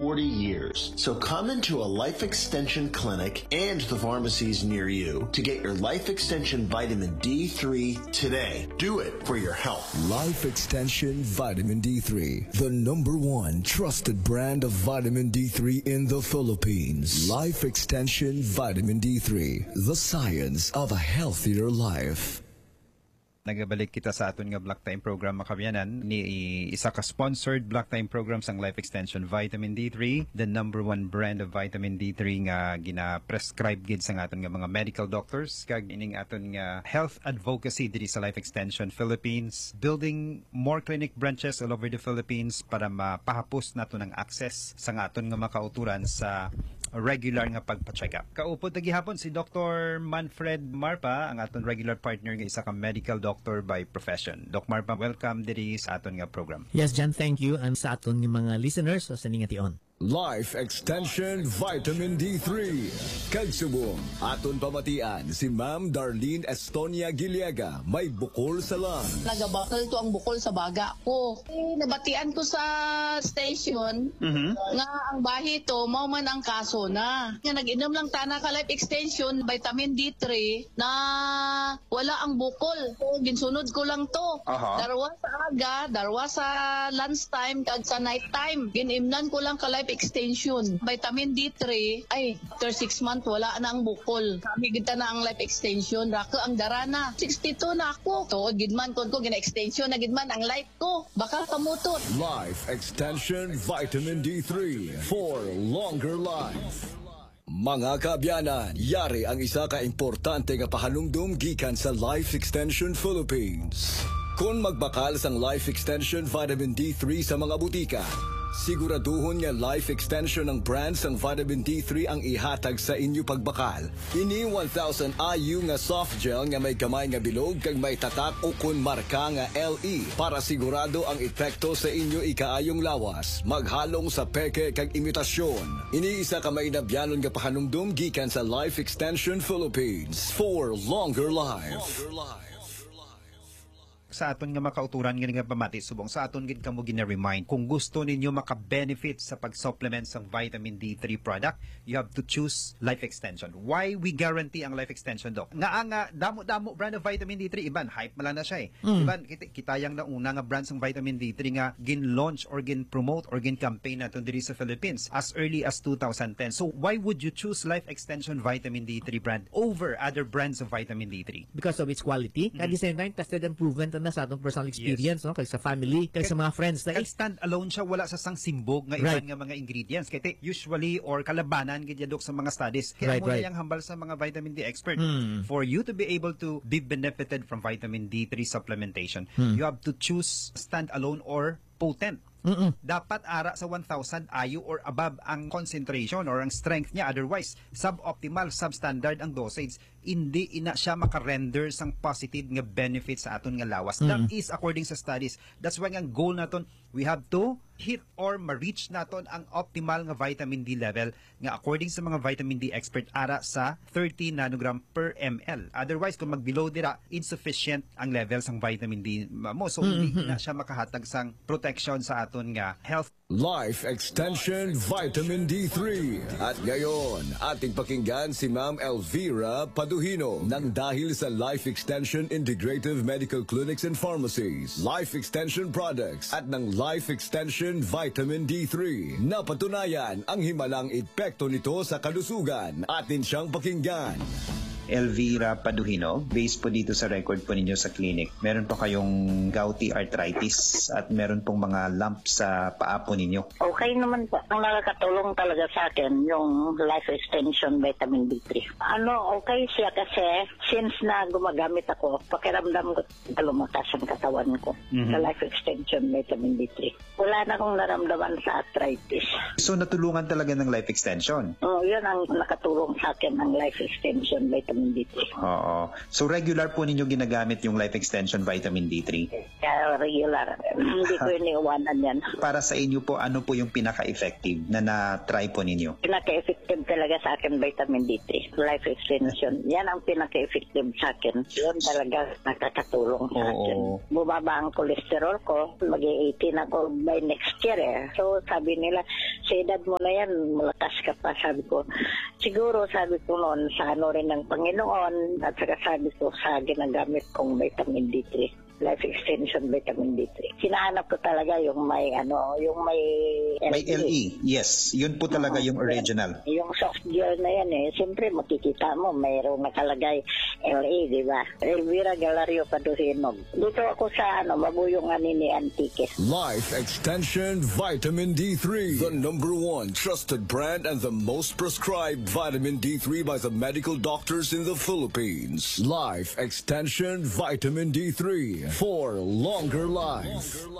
40 years. So come into a Life Extension clinic and the pharmacies near you to get your Life Extension Vitamin D3 today. Do it for your health. Life Extension Vitamin D3, the #1 trusted brand of vitamin D3 in the Philippines. Life Extension Vitamin D3, the science of a healthier life. Nagabalik kita sa aton nga Block Time program makabiyanan ni isa ka sponsored Block Time program sang Life Extension Vitamin D3, the #1 brand of vitamin D3 nga gina-prescribe gid sa aton nga mga medical doctors kag ining aton nga health advocacy diri sa Life Extension Philippines, building more clinic branches all over the Philippines para mapahapos nato ng access sa aton nga makauturan sa regular nga pagpa-check up. Kaupod na gihapon si Dr. Manfred Marpa, ang aton regular partner nga isa ka medical doctor by profession. Doc Marpa, welcome diri sa aton nga program. Yes, John, thank you. And sa aton nga mga listeners sa Ningation. Life Extension Vitamin D3. Kagsubong, aton pamatian si Ma'am Darlene Estonia Giliaga, may bukol sa lung. Nagabakal to ang bukol sa baga ko. Nabatian ko sa station nga ang bahi to, mao man ang kaso na. Nga nag-inom lang tana ka Life Extension, vitamin D3 na wala ang bukol. So, ginsunod ko lang to. Darwa sa aga, darwa sa lunchtime, kag sa night time. Ginimnan ko lang ka Life Extension. Vitamin D3, ay, after 6 months, wala na ang bukol. Kami gita na ang Life Extension. Rako ang darana. 62 na ako. Tuod, gidman ko gina-extension na gidman ang life ko. Baka kamutot. Life Extension Vitamin D3 for longer life. Mga kaabyanan, yari ang isa ka importante nga pahalumdum gikan sa Life Extension Philippines. Kung magbakal sang Life Extension Vitamin D3 sa mga butika, siguraduhon nga Life Extension ang brand sang vitamin D3 ang ihatag sa inyo pagbakal. Ini 1,000 IU nga soft gel nga may gamay nga bilog kag may tatak o kun marka nga LE para sigurado ang epekto sa inyo ikaayong lawas, maghalong sa peke kag imitasyon. Ini isa ka may nabyanon nga pahanumdum gikan sa Life Extension Philippines for longer life. Sa aton nga makauturan nga pamati subong sa aton gid kamo gina-remind kung gusto ninyo maka-benefit sa pag-supplement sang vitamin D3 product, you have to choose Life Extension. Why we guarantee ang Life Extension, Doc? Nga damo-damo brand of vitamin D3 iban hype man lang na siya Iban kitayang na una nga brand sang vitamin D3 nga gin-launch or gin-promote or gin-campaign naton diri sa Philippines as early as 2010. So why would you choose Life Extension vitamin D3 brand over other brands of vitamin D3? Because of its quality. At the same time, tested and proven na sa atong personal experience, no? Kay sa family, kay sa mga friends. Kay stand alone siya, wala sa sang simbog nga iban nga mga ingredients. Kaya usually or kalabanan gidyadok sa mga studies. Kaya mo yung hambal sa mga vitamin D expert. For you to be able to be benefited from vitamin D3 supplementation, you have to choose stand alone or potent. Dapat ara sa 1,000 IU or above ang concentration or ang strength niya. Otherwise, suboptimal, substandard ang dosage. Hindi ina siya makarender sang positive nga benefits sa aton nga lawas. That is according sa studies. That's why ang goal naton, we have to hit or ma-reach naton ang optimal nga vitamin D level nga according sa mga vitamin D expert ara sa 30 nanogram per ml. Otherwise, kung mag-below dira, insufficient ang level sang vitamin D mo. So, hindi na siya makahatag sang protection sa aton nga health. Life Extension Vitamin D3. At ngayon, ating pakinggan si Ma'am Elvira Paduhino nang dahil sa Life Extension Integrative Medical Clinics and Pharmacies, Life Extension Products at ng Life Extension Vitamin D3. Napatunayan ang himalang epekto nito sa kalusugan. Atin siyang pakinggan. Elvira Paduhino, based po dito sa record po ninyo sa clinic, meron po kayong gouty arthritis at meron pong mga lumps sa paa po ninyo. Okay naman po. Ang nakakatulong talaga sa akin yung Life Extension Vitamin D3. Okay siya kasi since na gumagamit ako, pakiramdam ko lumakas ang katawan ko sa Life Extension Vitamin D3. Wala na akong naramdaman sa arthritis. So natulungan talaga ng Life Extension? Yun ang nakatulong sa akin ng Life Extension Vitamin D3. Oo. So regular po ninyo ginagamit yung Life Extension Vitamin D3? Regular. Hindi ko iniiwanan yan. Para sa inyo po, ano po yung pinaka-effective na na-try po ninyo? Pinaka-effective talaga sa akin, vitamin D3. Life extension. Yan ang pinaka-effective sa akin. Yun talaga nakakatulong sa akin. Bumaba ang cholesterol ko. Mag-18 ako by next year eh. So sabi nila, sa edad mo na yan, malakas ka pa. Sabi ko, siguro sabi ko noon, sa ano rin ng Panginoon, at saka sabi ko sa ginagamit kong vitamin D3. Life extension vitamin D3. Sinahanap ko talaga yung may May LE. Yes, yun po talaga yung original. Yung soft gel na yan eh. Siyempre makikita mo mayroong nakalagay LE, di ba? Elvira Galario Paduhinog. Dito ako sa Mabuyong ni Antique. Life Extension Vitamin D3, the #1 trusted brand and the most prescribed vitamin D3 by the medical doctors in the Philippines. Life Extension Vitamin D3 for longer life.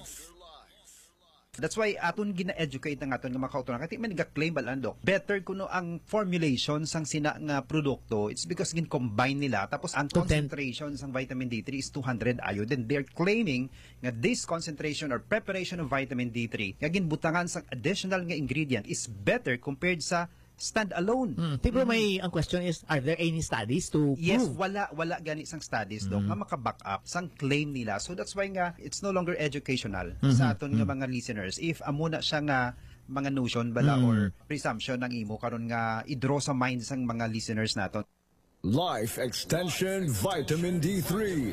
That's why aton gina-educate ang aton nga mga kauturan. Kasi man nag-claim balaan, Dok. Better kuno ang formulation sang sina nga produkto. It's because combine nila. Tapos ang concentration sang vitamin D3 is 200 iodine. They're claiming nga this concentration or preparation of vitamin D3 nga ginbutangan sang additional nga ingredient is better compared sa stand-alone. Pero ang question is, are there any studies to prove? Yes, wala gani sang studies Dok nga maka-back up sang claim nila. So that's why nga it's no longer educational sa aton nga mga listeners. If amo na siya nga mga notion bala or presumption ng imo karon nga i-draw sa mind sang mga listeners naton. Life Extension Vitamin D3.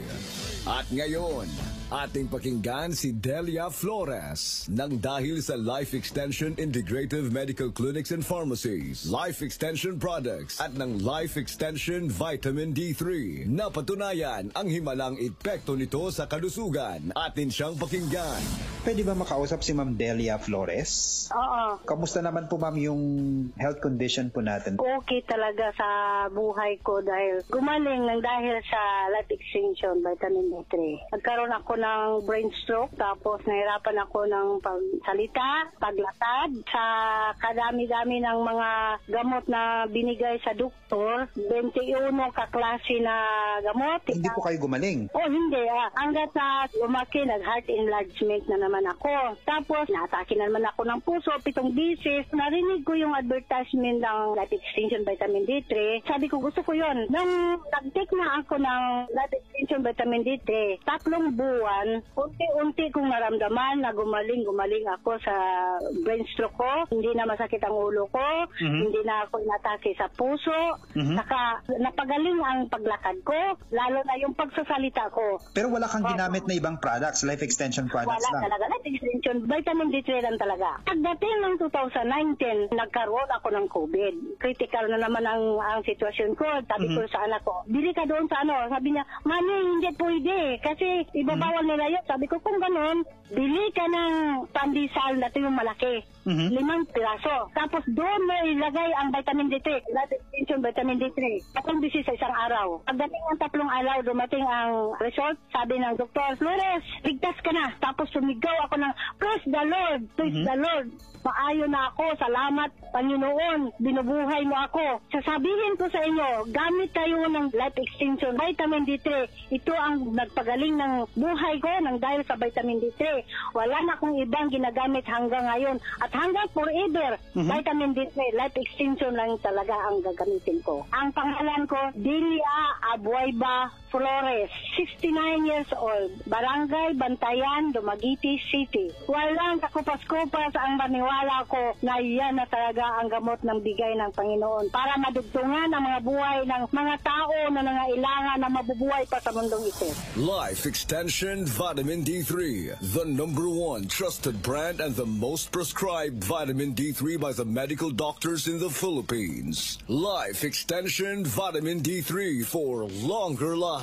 At ngayon, ating pakinggan si Delia Flores nang dahil sa Life Extension Integrative Medical Clinics and Pharmacies, Life Extension Products at ng Life Extension Vitamin D3. Napatunayan ang himalang epekto nito sa kalusugan. Atin siyang pakinggan. Pwede ba makausap si Ma'am Delia Flores? Oo. Kamusta naman po ma'am yung health condition po natin? Okay talaga sa buhay ko dahil gumaling ng dahil sa Life Extension Vitamin D3. Nagkaroon ako ng brain stroke, tapos nahirapan ako ng pagsalita, paglatad. Sa kadami-dami ng mga gamot na binigay sa doktor, 21 kaklase na gamot. Hindi po kayo gumaling? Oh, hindi. Hanggat na lumaki, nag-heart enlargement na naman ako. Tapos, natake na naman ako ng puso, 7 beses. Narinig ko yung advertisement ng Life Extension Vitamin D3. Sabi ko, gusto ko yun. Nung nag-take na ako ng Life Extension Vitamin D3, 3 buwan, unti-unti kong naramdaman na gumaling ako sa brain stroke ko. Hindi na masakit ang ulo ko. Hindi na ako inatake sa puso. Saka, napagaling ang paglakad ko, lalo na yung pagsasalita ko. Pero wala kang ginamit na ibang products, Life Extension products wala lang? Talaga, Life Extension, vitamin D3 lang talaga. Pagdating ng 2019, nagkaroon ako ng COVID. Critical na naman ang sitwasyon ko. Sabi ko sa anak ko, bili ka doon sa Sabi niya, Mami, hindi pwede. Kasi ibabawal nila yun. Sabi ko, kung ganun, bili ka ng pandesal na ito yung malaki. 5 piraso. Tapos doon mo ilagay ang vitamin D3. Life Extension Vitamin D3. 3 beses sa isang araw. Pagdating ng 3 araw, dumating ang result. Sabi ng Dr. Flores, ligtas ka na. Tapos sumigaw ako ng, praise the Lord, praise the Lord. Maayo na ako, salamat Panginoon, binubuhay mo ako. Sasabihin ko sa inyo, gamit kayo ng Life Extension Vitamin D3. Ito ang nagpagaling ng buhay ko ng dahil sa Vitamin D3. Wala na akong ibang ginagamit hanggang ngayon at hanggang forever. Vitamin D3, Life Extension lang talaga ang gagamitin ko. Ang pangalan ko, Delia Abuayba Flores, 69 years old, Barangay Bantayan, Dumaguete City. Walang kakupas-kupas ang maniwala ko na yan na talaga ang gamot ng bigay ng Panginoon para madugtungan ang mga buhay ng mga tao na nangailangan na mabubuhay pa sa mundong ito. Life Extension Vitamin D3, the #1 trusted brand and the most prescribed vitamin D3 by the medical doctors in the Philippines. Life Extension Vitamin D3 for longer life.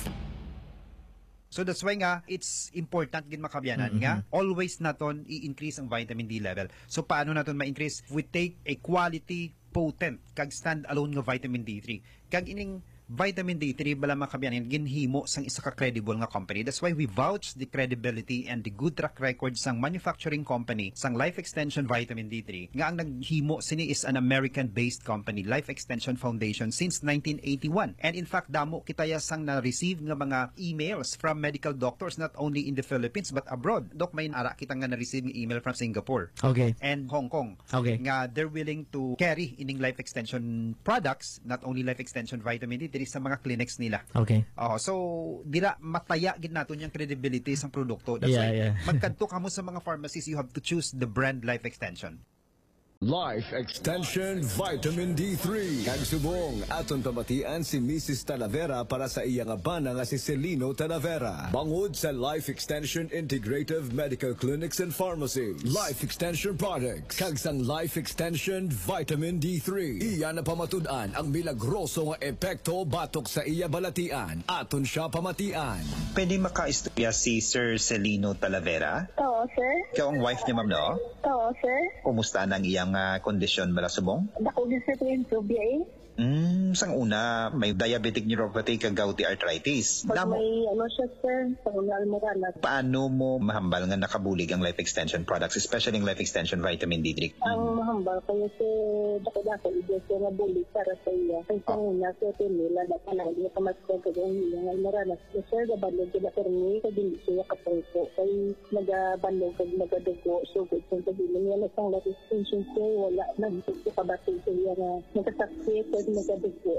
So that's why nga, it's important gin makabyanan nga, always naton i-increase ang vitamin D level. So paano naton ma-increase? We take a quality, potent, kag stand-alone nga vitamin D3. Kag ining vitamin D3 bala makabyanan ginhimo sang isa ka credible nga company. That's why we vouch the credibility and the good track record sang manufacturing company sang Life Extension Vitamin D3 nga ang naghimo sini is an American-based company, Life Extension Foundation, since 1981. And in fact, damo kitaya sang na-receive nga mga emails from medical doctors not only in the Philippines but abroad. Dok, may ara kita nga na-receive ng email from Singapore and Hong Kong nga they're willing to carry ining Life Extension products, not only Life Extension Vitamin D3 sa mga clinics nila. So dira mataya gid naton yung credibility sang produkto. That's why magkadto kamo sa mga pharmacies, you have to choose the brand Life Extension. Life Extension Vitamin D3. Kagsubong aton pamatian si Mrs. Talavera para sa iyang abana nga si Celino Talavera. Bangod sa Life Extension Integrative Medical Clinics and Pharmacies, Life Extension Products, kagsang Life Extension Vitamin D3. Iya na pamatud-an ang milagroso nga epekto batok sa iya balatian. Aton siya pamatian. Pwede makaistorya si Sir Celino Talavera? Oo, sir. Ikaw ang wife niya, ma'am, no? Oo, sir. Kumusta nang iyang kondisyon bala subong? Dako din sa tuwing eh. Sang una, may diabetic neuropathy kag gouty arthritis. Pag may siya, sir, pangunal mo ranas. Paano mo mahambal nga nakabulig ang Life Extension products, especially ang Life Extension Vitamin D3? Ang mahambal kayo si dako ibig siya na bulig para sa iya. Ang una, sir, nila dako na hindi ka mas kagawin niya. Ang maranas, sir, gabalog sila permi, kag hindi siya kapangko. Kay nagabalog kag nagadugo, so good sa sabihin niya na sang Life Extension, sir, wala na dito kabati siya na nagkasakit, nagadugo.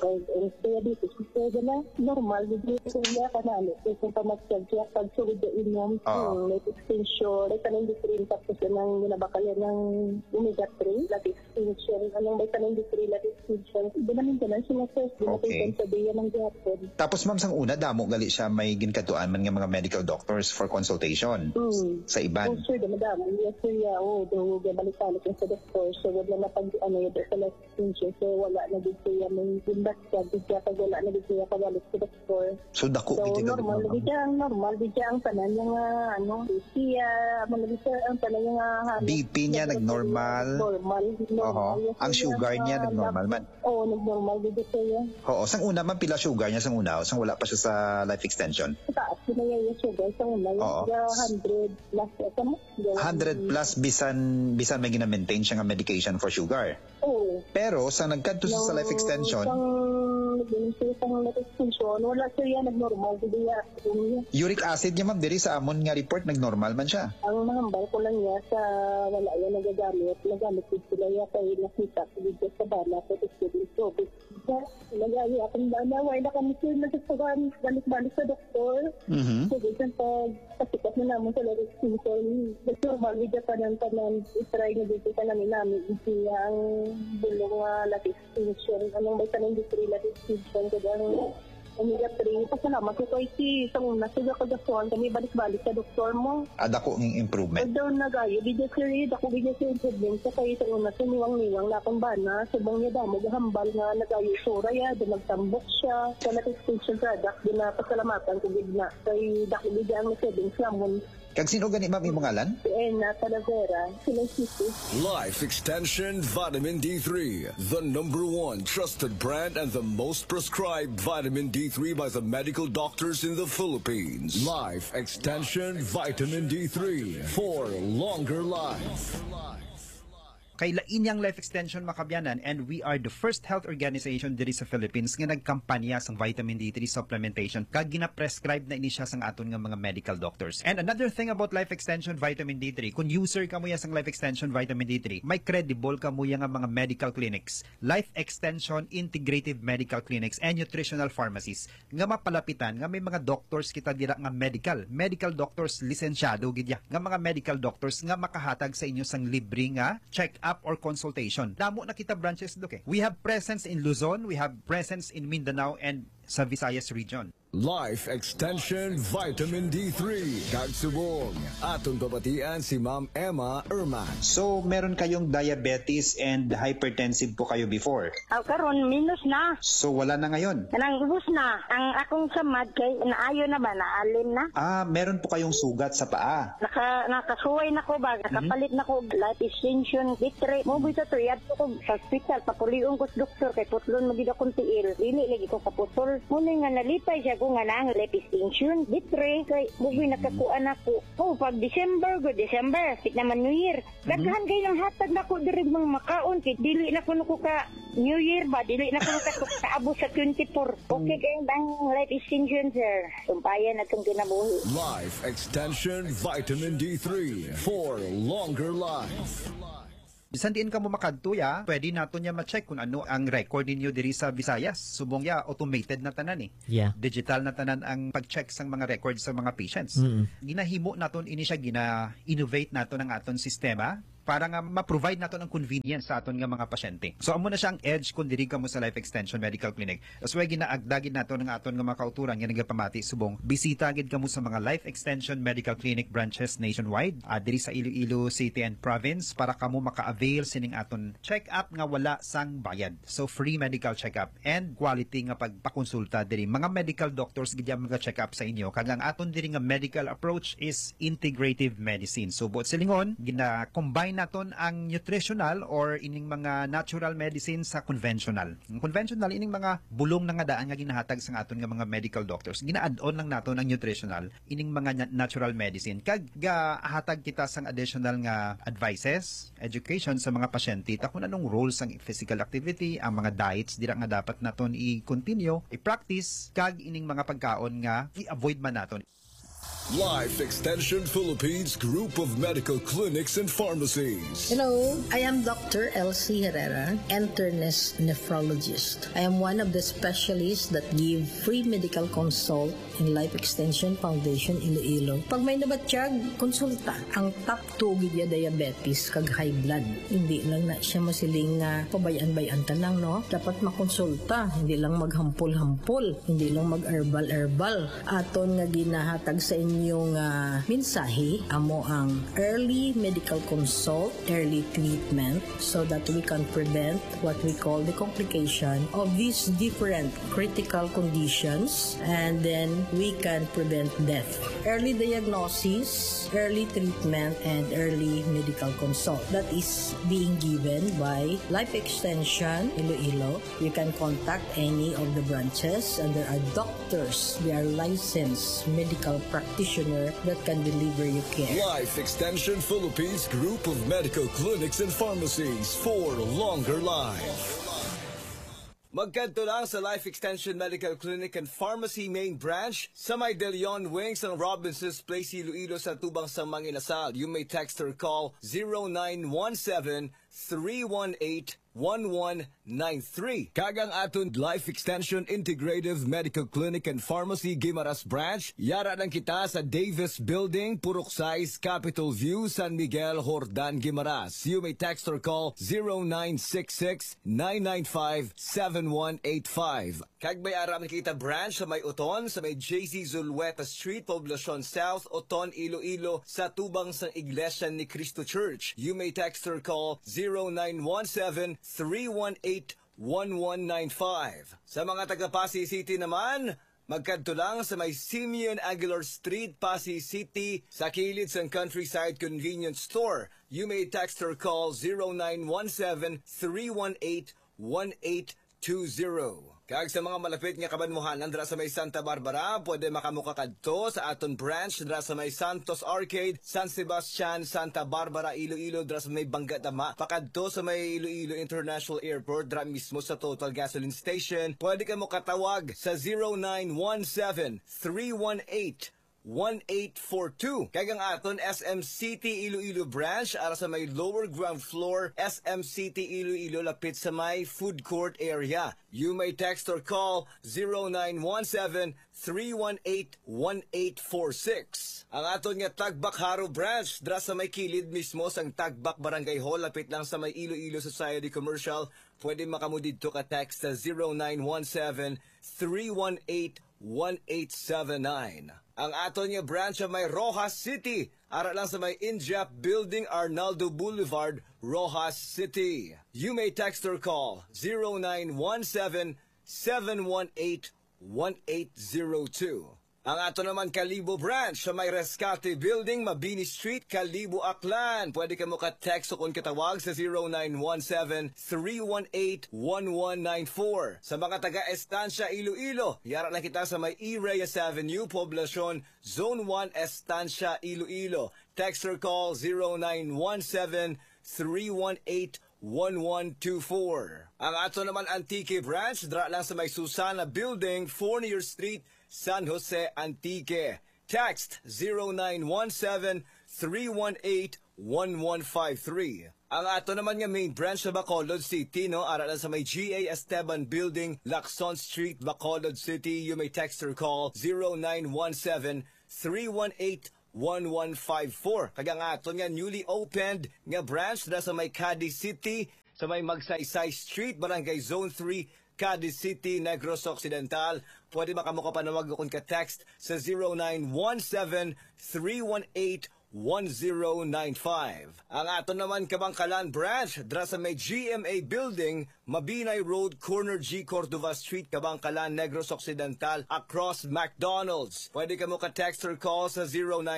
Kaya dito, kaya na normal, hindi siya kanalo. Kung pamagsag siya, pag sulit na inom, Life Extension, ay kanang D3, tapos nang ginabakayan ng omega-3, Life Extension, anong vitamin D3, Life Extension, hindi namin ka lang siya first, hindi natin sabihan ng gapon. Tapos ma'am, sang una, damo gali siya may ginkaduan man nga mga medical doctors for consultation sa iban. Sir, madami. Yes, sir, balik-balik sa doctor. So, wala na pag, yun, sa Life Extension, so wala na dito yan ng gimbas ka, bigya pag wala na dito yan pagalit sa doktor. So dako gid normal bigya ang tanan yung siya ang tanan yung BP niya nagnormal. Normal. Ang sugar niya nagnormal man. Nagnormal dito siya. Sang una man pila sugar niya sang una, sang wala pa siya sa Life Extension. Taas na yung sugar sang una, 100 plus 100 plus bisan may gina-maintain siya nga medication for sugar. Pero sa nagkadto sa Life Extension, wala siya nagnormal diya. Uric acid niya, ma'am, diri sa amon nga report nagnormal man siya. Ang mahambal ko lang niya sa wala yan nagagamit ko sila ya kay nakita dito sa bala sa hospital. So lagay akong naway na kami sir nagsasagan balik-balik sa doktor. So dito pasikat na naman sa Life Extension. Normal video pa ng tanan i-try na dito ka namin ang bulong Life Extension. Anong vitamin D3 Life Extension kadang omega-3. Pasalamat ko kay sa una siya kagasuhan kami balik-balik sa doktor mo. Dako ng improvement. Daw nagayo video sir, dako video sir improvement sa kay sa una sa niwang-niwang na kang bana sa bang niya damo gahambal nga nagayo suraya do nagtambok siya sa Life Extension product din na pasalamatan ko gid na kay dako video ang savings namon. Kag sino gani ma'am imong ngalan? Talavera, Silay City. Life Extension Vitamin D3, the #1 trusted brand and the most prescribed vitamin D3 by the medical doctors in the Philippines. Life Extension Vitamin D3 for longer life. Kay lain yang Life Extension makabyanan, and we are the first health organization diri sa Philippines nga nagkampanya sang vitamin D3 supplementation kag gina-prescribe na ini siya sang aton nga mga medical doctors. And another thing about Life Extension Vitamin D3, kung user ka mo ya sang Life Extension Vitamin D3, may credible ka mo ya nga mga medical clinics, Life Extension Integrative Medical Clinics and Nutritional Pharmacies nga mapalapitan nga may mga doctors kita dira nga medical doctors lisensyado gid ya, nga mga medical doctors nga makahatag sa inyo sang libre nga check-up or consultation. Damo na kita branches doke. We have presence in Luzon, we have presence in Mindanao, and sa Visayas region. Life Extension Vitamin D3. Kagsubong. Atong babatian si Ma'am Emma Erman. So, meron kayong diabetes and hypertensive po kayo before? Karon minus na. So, wala na ngayon? Kanang ubos na. Ang akong samad kay naayo na ba, naalim na. Meron po kayong sugat sa paa? Nakasuway na ko ba, nakapalit na ko life extension, bitre. Mo bito to, yadto ko sa hospital, papuliong ko sa doktor, kay putlon magida kong tiil. Dili lagi ko kaputol. Muna nga nalipay siya ko nga na ang life extension, bitre. Kay bugoy nakakuan ako. Pag December, sit naman New Year. Daghan kayo ng hatag na ko dirig mga makaon, kay dili na ko ka New Year ba, dili na ko kaabot sa 24. Okay kayo ang life extension, sir. Sumpayan na itong kinabuhi. Life Extension Vitamin D3 for longer life. Bisan diin ka mo makadtuya, pwede nato niya ma-check kung ano ang record ninyo diri sa Visayas. Subong ya automated na tanan Yeah. Digital na tanan ang pag-check sang mga records sa mga patients. Ginahimo naton ini siya gina-innovate naton ang aton sistema para nga ma-provide naton ang convenience sa aton nga mga pasyente. So amo na siya ang edge kung diri ka mo sa Life Extension Medical Clinic. So way ginaagdagid naton ang aton nga mga kauturan nga nagapamati subong. Bisita gid kamo sa mga Life Extension Medical Clinic branches nationwide, diri sa Iloilo City and Province para kamo maka-avail sining aton check-up nga wala sang bayad. So free medical check-up and quality nga pagpakonsulta diri. Mga medical doctors gid mga check-up sa inyo. Kag ang aton diri nga medical approach is integrative medicine. So buot silingon gina-combine naton ang nutritional or ining mga natural medicine sa conventional. Ang conventional ining mga bulong na nga daan nga ginahatag sa aton nga mga medical doctors. Gina-add-on lang naton ang nutritional ining mga natural medicine. Kag hatag kita sang additional nga advices, education sa mga pasyente ta kung anong roles ang physical activity, ang mga diets dira nga dapat naton i-continue, i-practice kag ining mga pagkaon nga i-avoid man naton. Life Extension Philippines Group of Medical Clinics and Pharmacies. Hello, I am Dr. Elsie Herrera, internist nephrologist. I am one of the specialists that give free medical consult in Life Extension Foundation Iloilo. Pag may nabatsyag, konsulta. Ang top 2 gidya diabetes kag high blood. Hindi lang na siya masiling pabayan-bayan tanang, no? Dapat makonsulta, hindi lang maghampol-hampol, hindi lang mag-herbal-herbal. Aton nga ginahatag sa inyong mensahe, amo ang early medical consult, early treatment, so that we can prevent what we call the complication of these different critical conditions, and then we can prevent death. Early diagnosis, early treatment, and early medical consult. That is being given by Life Extension Iloilo. You can contact any of the branches, and there are doctors, they are licensed medical practitioner that can deliver you care. Life Extension Philippines Group of Medical Clinics and Pharmacies for longer life. Magkanto lang sa Life Extension Medical Clinic and Pharmacy Main Branch sa may De Leon Wings ng Robinson's Place, Iloilo sa Tubang sa Manginasal. You may text or call 0917-318-1193. Kagang aton Life Extension Integrative Medical Clinic and Pharmacy Guimaras Branch, yara lang kita sa Davis Building, Purok Size, Capitol View, San Miguel, Hordan, Guimaras. You may text or call 0966-995-7185. Kagbay aram kita branch sa may Uton, sa may JC Zulueta Street, Poblacion South, Uton, Iloilo, sa Tubang sa Iglesia ni Cristo Church. You may text or call 0917-318-1195. Sa mga taga Pasay City naman, magkanto lang sa may Simeon Aguilar Street, Pasay City, sa kilid sa Countryside Convenience Store. You may text or call 0917-318-1820. Kag sa mga malapit nga kabanmuhanan dira sa may Santa Barbara, pwede makamuka kadto sa aton branch dira sa may Santos Arcade, San Sebastian, Santa Barbara, Iloilo, dira sa may Banggatama, pakadto sa may Iloilo International Airport, dira mismo sa Total Gasoline Station. Pwede ka mo katawag sa 0917-318 1842. Kagang aton SM City Iloilo branch ara sa may lower ground floor SM City Iloilo lapit sa may food court area. You may text or call 0917-318-1846. Ang aton nga Tagbak Haro branch dra sa may kilid mismo sang Tagbak Barangay Hall lapit lang sa may Iloilo Society Commercial. Pwede makamudid to ka text sa 0917-318-1879. Ang aton nga branch sa may Rojas City, ara lang sa may Injap Building Arnaldo Boulevard, Rojas City. You may text or call 0917-718-1802. Ang ato naman Kalibo branch sa may Rescate Building, Mabini Street, Kalibo, Aklan. Pwede ka mo ka-text o kung katawag sa 0917-318-1194. Sa mga taga-Estancia, Iloilo, yara na kita sa may E. Reyes Avenue, Poblacion, Zone 1, Estancia, Iloilo. Text or call 0917-318-1124. Ang ato naman Antique branch, dra lang sa may Susana Building, Fournier Street, San Jose, Antique. Text 0917-318-1153. Ang ato naman nga main branch sa Bacolod City, no? Ara lang sa may GA Esteban Building, Lacson Street, Bacolod City. You may text or call 0917-318-1154. Kaya nga ato nga newly opened nga branch na sa may Cadiz City, sa may Magsaysay Street, Barangay Zone 3, Cadiz City, Negros Occidental. Pwede makamuka pa nawag kung ka-text sa 0917-318-1095. Ang ato naman Kabangkalan branch, dra sa may GMA Building, Mabinay Road, Corner G. Cordova Street, Kabangkalan, Negros Occidental, across McDonald's. Pwede ka mo ka-text or call sa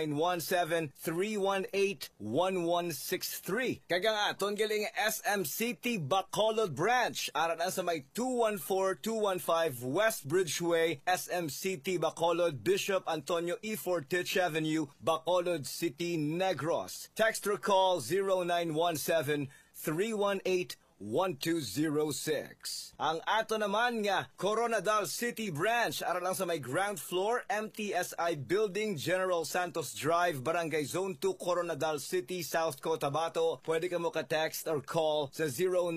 0917-318-1163. Kagang aton galing SM City Bacolod branch, ara na sa may 214-215 West Bridgeway, SM City Bacolod, Bishop Antonio E. Fortich Avenue, Bacolod City, Negros. Text or call 0917-318-1206. Ang ato naman nga Coronadal City branch, ara lang sa may ground floor, MTSI Building, General Santos Drive, Barangay Zone 2, Coronadal City, South Cotabato. Pwede ka mo ka-text or call sa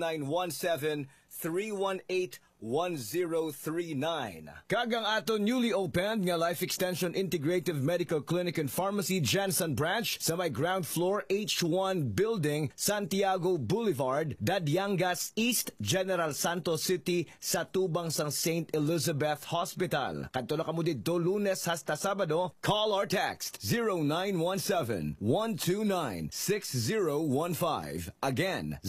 0917-318-1039. Kagang ato newly opened nga Life Extension Integrative Medical Clinic and Pharmacy Jansen branch sa may ground floor H1 Building, Santiago Boulevard, Dadyangas East, General Santos City, sa tubang sang St. Elizabeth Hospital. Kadto na kamo didto Lunes hasta Sabado. Call or text 0917-129-6015. Again,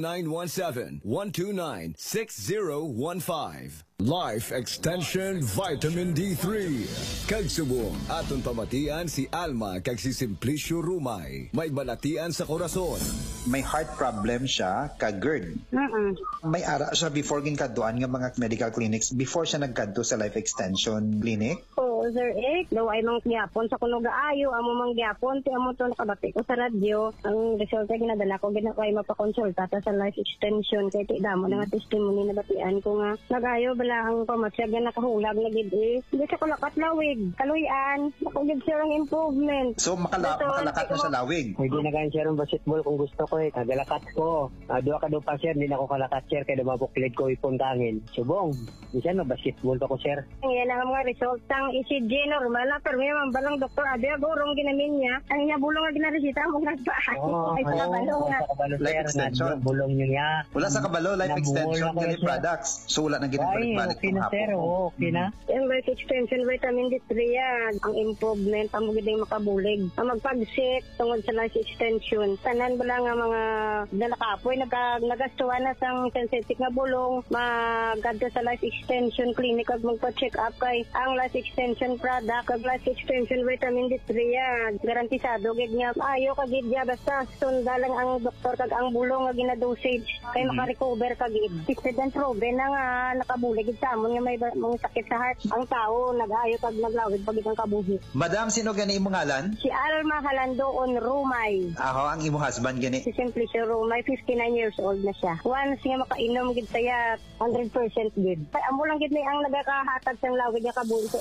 0917-129-6015. Life Extension Vitamin D3. Kagsubong aton pamatian si Alma kag si Simplicio Rumay. May balatian sa korason. May heart problem siya, ka-GERD. May ara siya before ginkaduan nga mga medical clinics before siya nagkadto sa Life Extension Clinic. Oo, Sir Eric. Daw ay mang gyapon sa kuno gaayo, amo mang gyapon, ti amo to nakabati ko sa radyo. Ang resulta ginadala ko gina ko ay mapakonsulta ta sa Life Extension kay ti damo nga testimony na batian ko nga nagayo bala ang pamasyag na nakahulag na gid hindi sa kulakat lawig, kaluyan, nakugid siya ang improvement. So makalakat na sa lawig. Pwede na gan siya ng basketball kung gusto ko kagalakat ko. Duha ka do pa sir, hindi na ako kalakat sir kay dumabukilid ko ipuntangin. Subong, bisan na basketball ko sir. Yan ang mga result ang ECG normal na pero may mambalang doktor Abia gorong ginamin niya. Ang niya bulong nga ginaresita mo nagpaa. Ay sa kabalo nga. Life Extension bulong niya. Wala sa kabalo Life Extension kini products. So wala nang ginabalik-balik okay na sir, okay na. Yung Life Extension Vitamin D3 yan. Ang improvement, ang magiging makabulig. Ang magpagsik tungod sa Life Extension. Tanan bala nga mga nalakapoy, nagastuan na sang sensitive nga bulong, magadto sa Life Extension Clinic at magpa-check up kay ang Life Extension product, kag Life Extension Vitamin D3 yan. Garantisado, gid niya. Maayo ka gid niya, basta sunda lang ang doktor kag ang bulong nga ginadosage kay makarecover ka gid. Accident proven na nga nakabulig sa amon nga may mga sakit sa heart. Ang tao nag-ayo pag naglawig pag ikang kabuhi. Madam, sino gani imong ngalan? Si Alma Halandoon Rumay. Ako ang imong husband gani. Si Simplicio Rumay, 59 years old na siya. Once nga makainom gid saya 100% gid. Kay amo lang gid ni ang nagakahatag sang lawig nga kabuhi sa iya.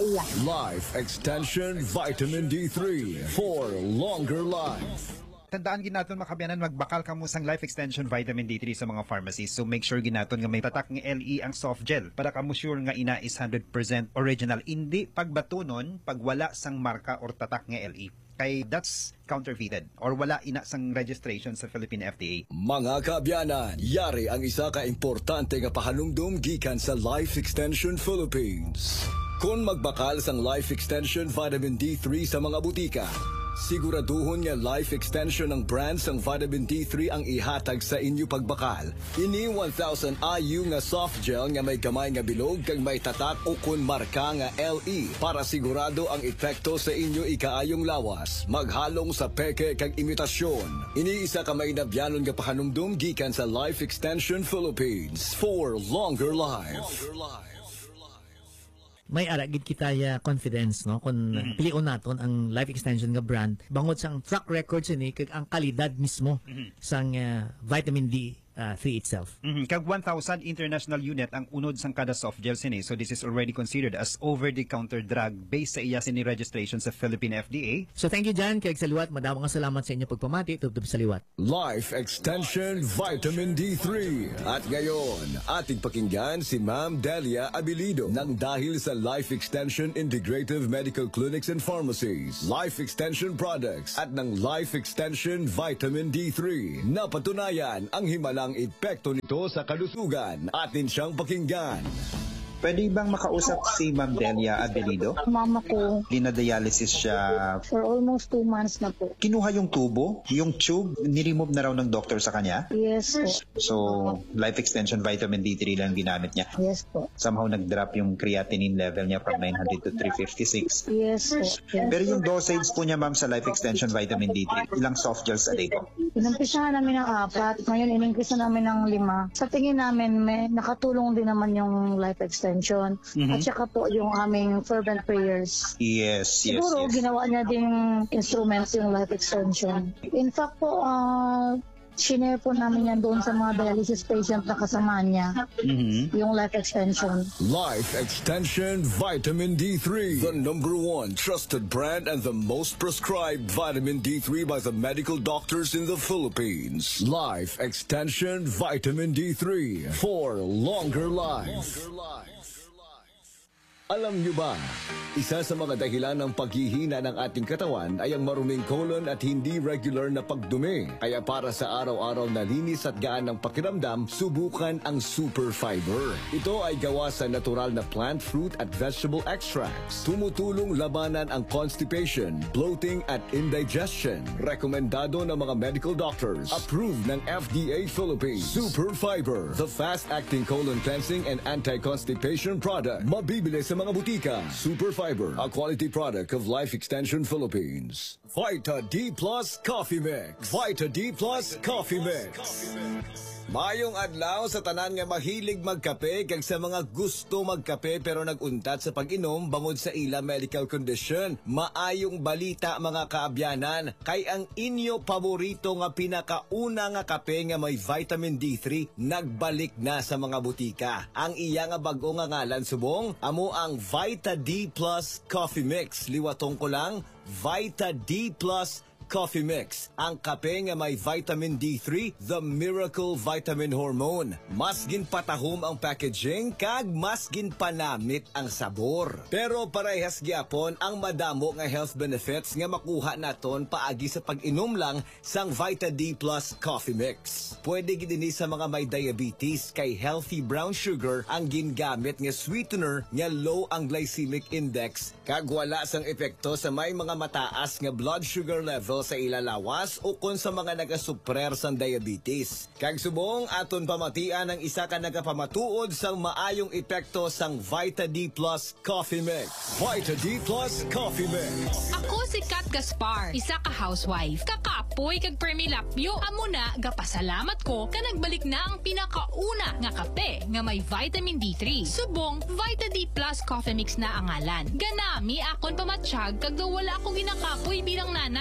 Life Extension Vitamin D3 for longer life. Tandaan ginaton makabiyanan magbakal ka mo sang Life Extension Vitamin D3 sa mga pharmacies. So make sure ginaton nga may tatak ng LE ang soft gel para ka mo sure nga ina is 100% original. Hindi pagbatunon pag wala sang marka or tatak ng LE. Kay that's counterfeited or wala ina sang registration sa Philippine FDA. Mga kaabyanan, yari ang isa ka importante nga pahanumdum gikan sa Life Extension Philippines. Kung magbakal sang Life Extension Vitamin D3 sa mga butika, siguraduhon nga Life Extension ng brand sang Vitamin D3 ang ihatag sa inyo pagbakal. Ini 1,000 IU nga soft gel nga may gamay nga bilog kag may tatak o kun marka nga LE para sigurado ang epekto sa inyo ikaayong lawas, maghalong sa peke kag imitasyon. Ini isa ka may nabyanon nga pahanumdum gikan sa Life Extension Philippines for longer life. May aragid kita ya confidence no kung pilion naton ang Life Extension nga brand bangod sang track record ni kag ang kalidad mismo sang vitamin D3 itself. Kag 1,000 international unit ang unod sang kada soft gel sini. So this is already considered as over-the-counter drug based sa iya sini registration sa Philippine FDA. So thank you Jan kag saliwat, madamo nga salamat sa inyo pagpamati tubtob saliwat. Life Extension Vitamin D3. At ngayon, ating pakinggan si Ma'am Delia Abilido ng dahil sa Life Extension Integrative Medical Clinics and Pharmacies, Life Extension Products at ng Life Extension Vitamin D3. Napatunayan ang himalang epekto nito sa kalusugan. Atin siyang pakinggan. Pwede bang makausap si Ma'am Delia Abelido? Mama ko. Dinadialysis siya. For almost 2 months na po. Kinuha yung tubo, yung tube, niremove na raw ng doctor sa kanya? Yes po. So, Life Extension Vitamin D3 lang ginamit niya? Yes po. Somehow nag-drop yung creatinine level niya from 900 to 356? Yes po. Yes. Pero yung dosage po niya, ma'am, sa Life Extension Vitamin D3, ilang soft gels a day po? Inumpisahan namin ng 4, ngayon inimpisa namin ng 5. Sa tingin namin, may nakatulong din naman yung Life Extension. At saka po yung aming fervent prayers. Yes. Siguro ginawa niya din instruments yung Life Extension. In fact po, sinare po namin yan doon sa mga dialysis patient na kasama niya. Yung Life Extension. Life Extension Vitamin D3, the #1 trusted brand and the most prescribed vitamin D3 by the medical doctors in the Philippines. Life Extension Vitamin D3 for longer life. Alam niyo ba, isa sa mga dahilan ng paghihina ng ating katawan ay ang maruming colon at hindi regular na pagdumi. Kaya para sa araw-araw na linis at gaan ng pakiramdam, subukan ang Super Fiber. Ito ay gawa sa natural na plant, fruit at vegetable extracts. Tumutulong labanan ang constipation, bloating at indigestion. Rekomendado ng mga medical doctors. Approved ng FDA Philippines. Super Fiber, the fast-acting colon cleansing and anti-constipation product. Mabibili sa mga butika. Super Fiber, a quality product of Life Extension Philippines. Vita D Plus Coffee Mix. Vita D Plus Coffee Mix. Mayong adlaw sa tanan nga mahilig magkape kag sa mga gusto magkape pero naguntat sa pag-inom bangod sa ila medical condition. Maayong balita mga kaabyanan, kay ang inyo paborito nga pinakauna nga kape nga may vitamin D3 nagbalik na sa mga butika. Ang iya nga bag-o nga ngalan subong amo ang Vita D Plus Coffee Mix. Liwatong ko lang, Vita D Plus Coffee Mix, ang kape nga may vitamin D3, the miracle vitamin hormone. Mas ginpatahom ang packaging kag mas ginpanamit ang sabor. Pero parehas gyapon ang madamo nga health benefits nga makuha naton paagi sa pag-inom lang sang Vita D Plus Coffee Mix. Pwede gidini sa mga may diabetes kay healthy brown sugar ang gingamit nga sweetener nga low ang glycemic index kag wala sang epekto sa may mga mataas nga blood sugar level sa ilalawas o kung sa mga nagasuprer sang diabetes. Kag subong aton pamatian ang isa ka nagapamatuod sang maayong epekto sang Vita D Plus Coffee Mix. Vita D Plus Coffee Mix. Ako si Kat Gaspar, isa ka housewife. Kakapoy kag permilapyo. Amo na gapasalamat ko ka nagbalik na ang pinakauna nga kape nga may vitamin D3. Subong Vita D Plus Coffee Mix na ang ngalan. Ganami akon pamatsyag kag daw wala akong ginakapoy bilang nanay. Kag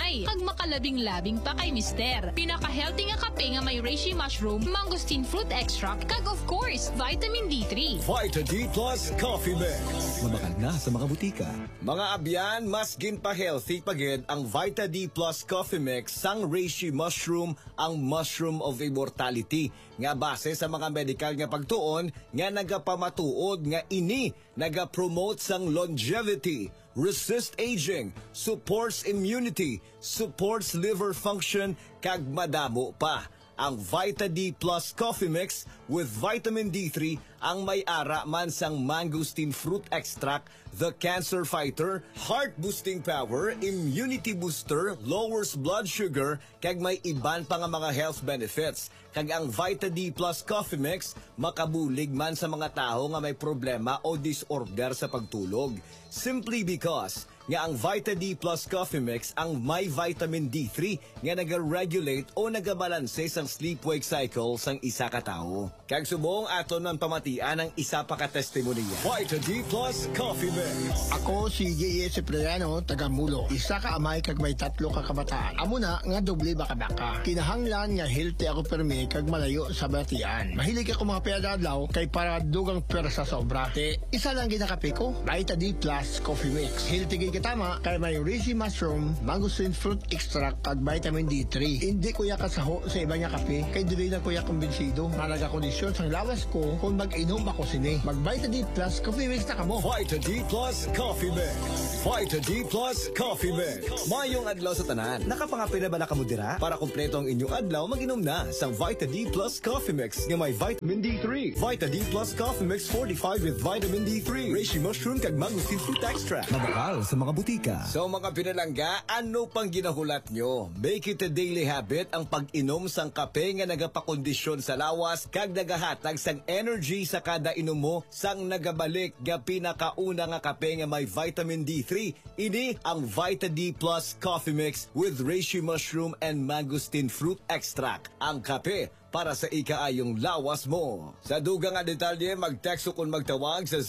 makalabing-labing pa kay Mister. Pinaka-healthy nga kape nga may reishi mushroom, mangosteen fruit extract, kag of course, vitamin D3. Vita D Plus Coffee Mix. Mabakal na sa mga butika. Mga abyan, mas ginpa-healthy pagid ang Vita D Plus Coffee Mix sang reishi mushroom, ang mushroom of immortality. Nga base sa mga medical nga pagtuon, nga nagapamatuod nga ini nagapromote sang longevity, resist aging, supports immunity, supports liver function, kag madamo pa. Ang Vita D Plus Coffee Mix with vitamin D3 ang may ara man sang mangosteen fruit extract, the cancer fighter, heart boosting power, immunity booster, lowers blood sugar, kag may iban pa nga mga health benefits. Kag ang Vita D Plus Coffee Mix makabulig man sa mga tao nga may problema o disorder sa pagtulog. Simply because nga ang Vita D Plus Coffee Mix ang may vitamin D3 nga naga-regulate o nagabalanse sang sleep-wake cycle sang isa ka tao. Kag subong aton man pamatian ang isa pa ka testimoniya. Vita D Plus Coffee Mix. Ako si J.S. Cipriano, taga Mulo. Isa ka amay kag may 3 ka kabataan. Amo na nga doble baka-baka. Kinahanglan nga healthy ako permi kag malayo sa batian. Mahilig ako mga piyadadlaw kay para dugang persa sa obra. Isa lang ginakape ko, Vita D Plus Coffee Mix. Healthy tama kay may reishi mushroom, mangosteen fruit extract at vitamin D3. Hindi ko ya kasaho sa iba niya kape kay dili na ko ya kumbinsido nga nagakondisyon sang lawas ko kung mag-inom ako sini. Mag Vita D Plus Coffee Mix na kamo. Vita D Plus Coffee Mix. Vita D Plus Coffee Mix. Mayong adlaw sa tanan. Nakapangapin na ba na kamo dira? Para kumpleto ang inyong adlaw, mag-inom na sang Vita D Plus Coffee Mix nga may vitamin D3. Vita D Plus Coffee Mix 45 with vitamin D3. Reishi mushroom kag mangosteen fruit extract. Mabakal sa mga butika. So mga pinalangga, ano pang ginahulat nyo? Make it a daily habit ang pag-inom sang kape nga nagapakondisyon sa lawas kag nagahatag sang energy sa kada inom mo sang nagabalik nga pinakauna nga kape nga may vitamin D3. Ini ang Vita D Plus Coffee Mix with reishi mushroom and mangosteen fruit extract. Ang kape para sa ikaayong lawas mo. Sa dugang nga detalye, mag-text o kung magtawag sa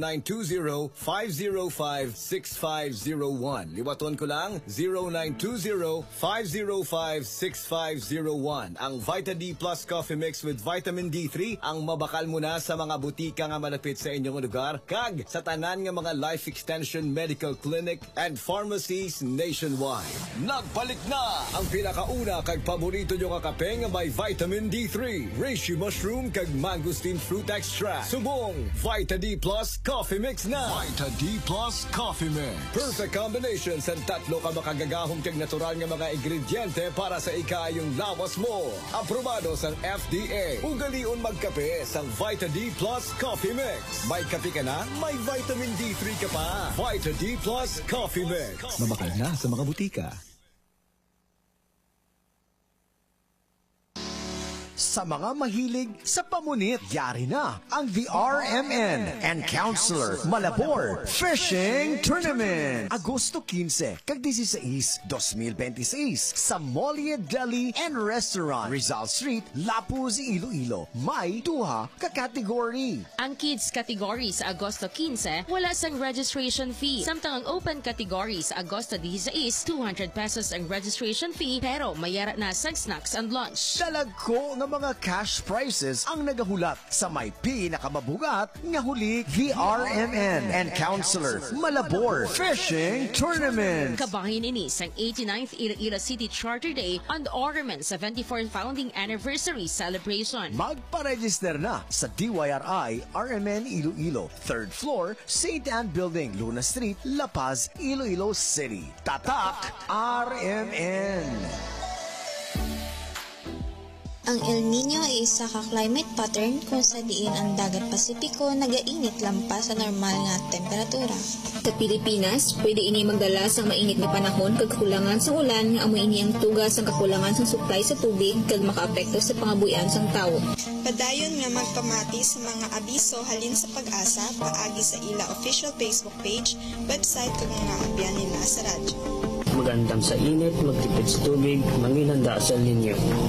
0920-505-6501. Liwaton ko lang, 0920-505-6501. Ang Vita D Plus Coffee Mix with vitamin D3 ang mabakal mo na sa mga butika nga malapit sa inyong lugar, kag sa tanan nga mga life extension medical clinic and pharmacies nationwide. Nagbalik na ang pinakauna kag paborito nyo nga kape nga may vitamin D3, reishi mushroom kag mangosteen fruit extract. Subong Vita D Plus Coffee Mix na. Vita D Plus Coffee Mix. Perfect combination sa 3 ka makagagahong kag natural nga mga ingrediente para sa ikaayong lawas mo. Aprobado sa FDA. Ugalion magkape sa Vita D Plus Coffee Mix. May kape ka na, may vitamin D3 ka pa. Vita D Plus Coffee Mix. Mabakal na sa mga butika. Sa mga mahilig sa pamunit, yari na ang The RMN and Counselor Malabor Fishing Tournament. Agosto 15 kag 16, 2026 sa Mollie Deli and Restaurant, Rizal Street, Lapuz, Iloilo. May 2 ka category. Ang kids category sa Agosto 15, wala sang registration fee. Samtang ang open category sa Agosto 16, 200 pesos ang registration fee, pero mayara na sang snacks and lunch. Talagko ng mga cash prizes ang nagahulat sa may pinakamabugat nga huli, The RMN and Counselor Malabor Fishing Tournament. Kabahin ini sang 89th Iloilo City Charter Day and Ornament 74th Founding Anniversary Celebration. Magpa-register na sa DYRI RMN Iloilo, 3rd floor, St. Anne Building, Luna Street, La Paz, Iloilo City. Tatak RMN. Ang El Niño ay isa ka climate pattern kung sa diin ang dagat Pasipiko nagainit lampas sa normal nga temperatura. Sa Pilipinas, pwede ini magdala sa mainit nga panahon kag kulangan sa ulan nga amo ini ang tugas ang kakulangan sa supply sa tubig kag makaapekto sa pangabuhian sang tawo. Padayon nga magpamati sa mga abiso halin sa pag-asa paagi sa ila official Facebook page, website kag mga abyan nila sa radyo. Magandam sa init, magtipid sa tubig, manginhanda sa linyo.